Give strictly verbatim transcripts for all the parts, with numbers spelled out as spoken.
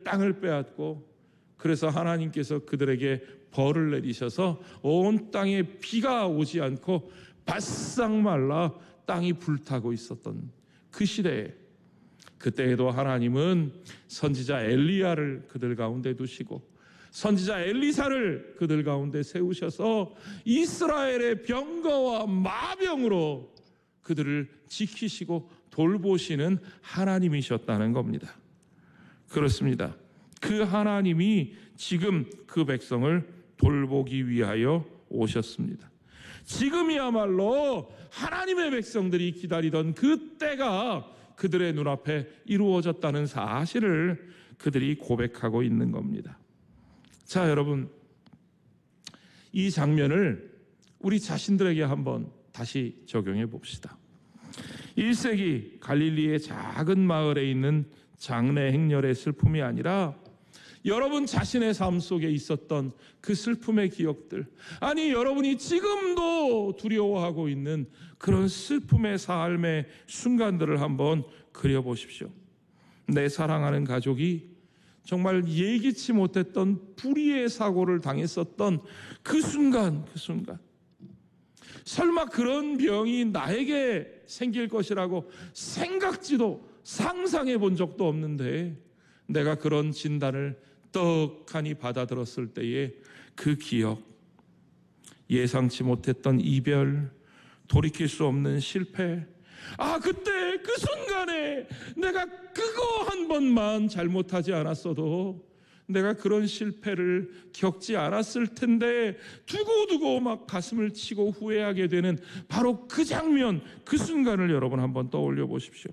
땅을 빼앗고, 그래서 하나님께서 그들에게 벌을 내리셔서 온 땅에 비가 오지 않고 바싹 말라 땅이 불타고 있었던 그 시대에, 그때에도 하나님은 선지자 엘리야를 그들 가운데 두시고 선지자 엘리사를 그들 가운데 세우셔서 이스라엘의 병거와 마병으로 그들을 지키시고 돌보시는 하나님이셨다는 겁니다. 그렇습니다. 그 하나님이 지금 그 백성을 돌보기 위하여 오셨습니다. 지금이야말로 하나님의 백성들이 기다리던 그 때가 그들의 눈앞에 이루어졌다는 사실을 그들이 고백하고 있는 겁니다. 자, 여러분, 이 장면을 우리 자신들에게 한번 다시 적용해 봅시다. 일 세기 갈릴리의 작은 마을에 있는 장래 행렬의 슬픔이 아니라 여러분 자신의 삶 속에 있었던 그 슬픔의 기억들, 아니 여러분이 지금도 두려워하고 있는 그런 슬픔의 삶의 순간들을 한번 그려보십시오. 내 사랑하는 가족이 정말 예기치 못했던 불의의 사고를 당했었던 그 순간, 그 순간, 설마 그런 병이 나에게 생길 것이라고 생각지도 상상해 본 적도 없는데 내가 그런 진단을 떡하니 받아들었을 때의 그 기억, 예상치 못했던 이별, 돌이킬 수 없는 실패, 아 그때 그 순간에 내가 그거 한 번만 잘못하지 않았어도 내가 그런 실패를 겪지 않았을 텐데 두고두고 막 가슴을 치고 후회하게 되는 바로 그 장면, 그 순간을 여러분 한번 떠올려 보십시오.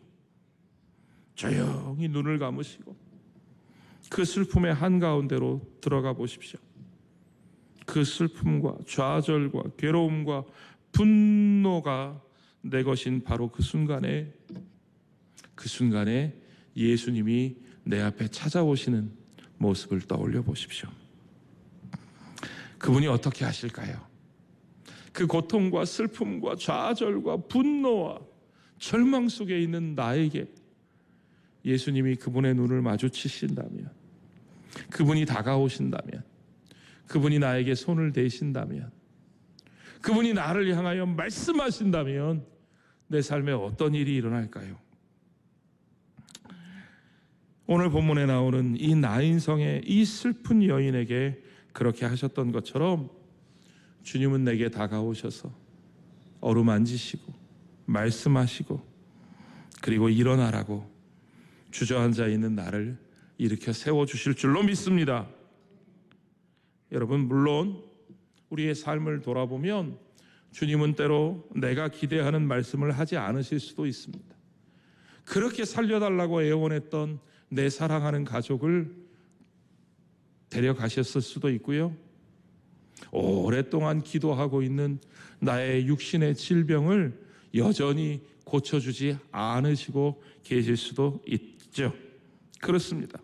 조용히 눈을 감으시고 그 슬픔의 한가운데로 들어가 보십시오. 그 슬픔과 좌절과 괴로움과 분노가 내 것인 바로 그 순간에, 그 순간에 예수님이 내 앞에 찾아오시는 모습을 떠올려 보십시오. 그분이 어떻게 하실까요? 그 고통과 슬픔과 좌절과 분노와 절망 속에 있는 나에게 예수님이 그분의 눈을 마주치신다면, 그분이 다가오신다면, 그분이 나에게 손을 대신다면, 그분이 나를 향하여 말씀하신다면 내 삶에 어떤 일이 일어날까요? 오늘 본문에 나오는 이 나인성의 이 슬픈 여인에게 그렇게 하셨던 것처럼 주님은 내게 다가오셔서 어루만지시고 말씀하시고 그리고 일어나라고 주저앉아 있는 나를 일으켜 세워주실 줄로 믿습니다. 여러분, 물론 우리의 삶을 돌아보면 주님은 때로 내가 기대하는 말씀을 하지 않으실 수도 있습니다. 그렇게 살려달라고 애원했던 내 사랑하는 가족을 데려가셨을 수도 있고요, 오랫동안 기도하고 있는 나의 육신의 질병을 여전히 고쳐주지 않으시고 계실 수도 있죠. 그렇습니다.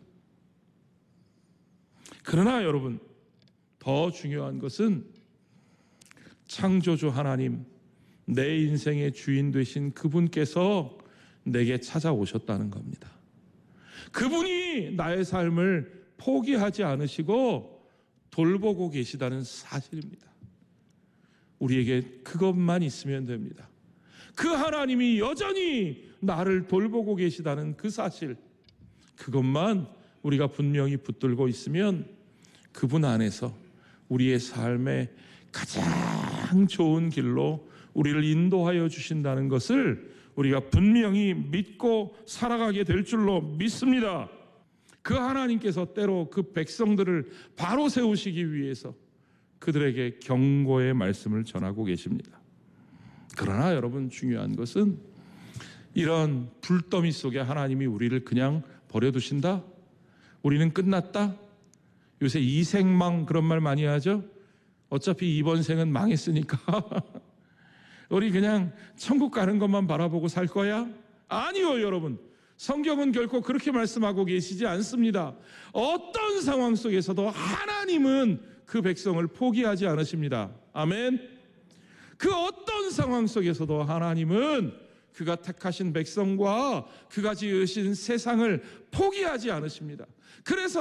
그러나 여러분, 더 중요한 것은 창조주 하나님, 내 인생의 주인 되신 그분께서 내게 찾아오셨다는 겁니다. 그분이 나의 삶을 포기하지 않으시고 돌보고 계시다는 사실입니다. 우리에게 그것만 있으면 됩니다. 그 하나님이 여전히 나를 돌보고 계시다는 그 사실, 그것만 우리가 분명히 붙들고 있으면 그분 안에서 우리의 삶의 가장 좋은 길로 우리를 인도하여 주신다는 것을 우리가 분명히 믿고 살아가게 될 줄로 믿습니다. 그 하나님께서 때로 그 백성들을 바로 세우시기 위해서 그들에게 경고의 말씀을 전하고 계십니다. 그러나 여러분, 중요한 것은 이런 불더미 속에 하나님이 우리를 그냥 버려두신다? 우리는 끝났다? 요새 이생망 그런 말 많이 하죠? 어차피 이번 생은 망했으니까 우리 그냥 천국 가는 것만 바라보고 살 거야? 아니요, 여러분. 성경은 결코 그렇게 말씀하고 계시지 않습니다. 어떤 상황 속에서도 하나님은 그 백성을 포기하지 않으십니다. 아멘. 그 어떤 상황 속에서도 하나님은 그가 택하신 백성과 그가 지으신 세상을 포기하지 않으십니다. 그래서